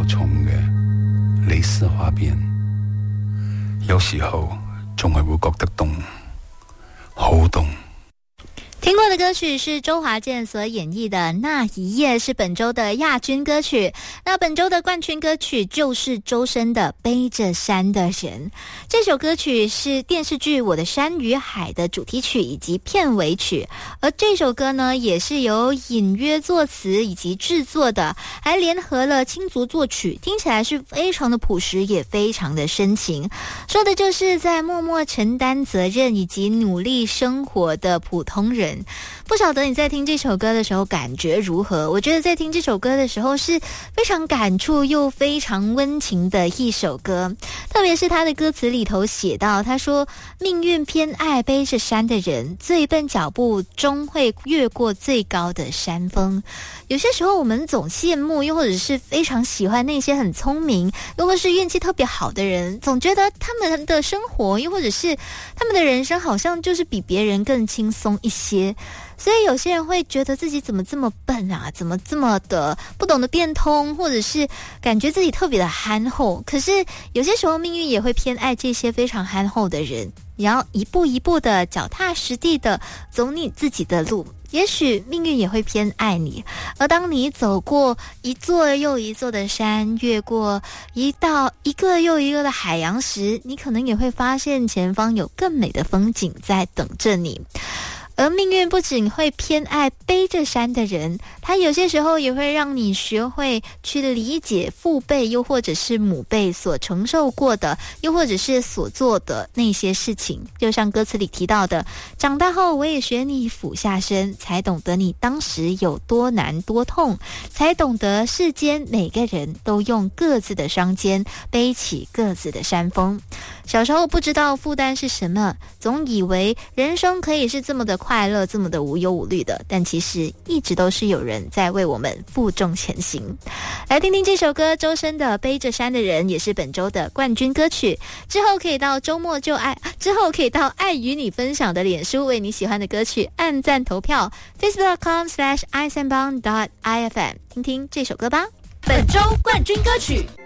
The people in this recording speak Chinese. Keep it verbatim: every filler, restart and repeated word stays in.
重嘅李斯花邊，有時候仲係會覺得凍，好凍。 听过的歌曲是周华健所演绎的《那一夜》，是本周的亚军歌曲。那本周的冠军歌曲就是周深的《背着山的人》。这首歌曲是电视剧《我的山与海》的主题曲以及片尾曲，而这首歌呢也是由隐约作词以及制作的，还联合了青竹作曲，听起来是非常的朴实，也非常的深情。说的就是在默默承担责任以及努力生活的普通人。不晓得你在听这首歌的时候感觉如何？我觉得在听这首歌的时候是非常感触又非常温情的一首歌，特别是他的歌词里头写到，他说命运偏爱背着山的人，最笨脚步终会越过最高的山峰。有些时候我们总羡慕又或者是非常喜欢那些很聪明又或是运气特别好的人，总觉得他们的生活又或者是他们的人生好像就是比别人更轻松一些，所以有些人会觉得自己怎么这么笨啊，怎么这么的不懂得变通，或者是感觉自己特别的憨厚。可是有些时候命运也会偏爱这些非常憨厚的人，你要一步一步的脚踏实地的走你自己的路，也许命运也会偏爱你。而当你走过一座又一座的山，越过一道一个又一个的海洋时，你可能也会发现前方有更美的风景在等着你。而命运不仅会偏爱背着山的人，它有些时候也会让你学会去理解父辈又或者是母辈所承受过的，又或者是所做的那些事情。就像歌词里提到的，长大后我也学你俯下身，才懂得你当时有多难多痛，才懂得世间每个人都用各自的双肩背起各自的山峰。小时候不知道负担是什么，总以为人生可以是这么的快乐，这么的无忧无虑的，但其实一直都是有人在为我们负重前行。来听听这首歌，周深的《背着山的人》也是本周的冠军歌曲。之后可以到周末就爱，之后可以到爱与你分享的脸书为你喜欢的歌曲按赞投票 facebook dot com slash i sanbang dot i f m 听听这首歌吧。 本周冠军歌曲。